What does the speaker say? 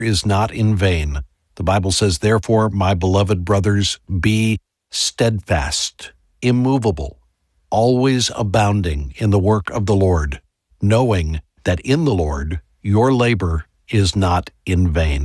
is not in vain. The Bible says, therefore, my beloved brothers, be steadfast, immovable, always abounding in the work of the Lord, knowing that in the Lord your labor is not in vain.